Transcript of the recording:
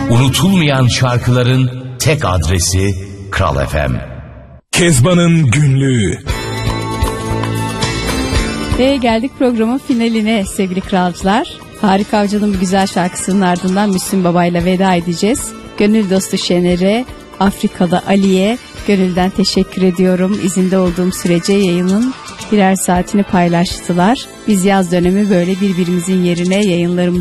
Unutulmayan şarkıların tek adresi Kral FM. Kezban'ın günlüğü. Ve geldik programın finaline sevgili kralcılar. Harika Avcı'nın bu güzel şarkısının ardından Müslüm Baba'yla veda edeceğiz. Gönül dostu Şener'e, Afrika'da Ali'ye gönülden teşekkür ediyorum. İzinde olduğum sürece yayının birer saatini paylaştılar. Biz yaz dönemi böyle birbirimizin yerine yayınlarımızı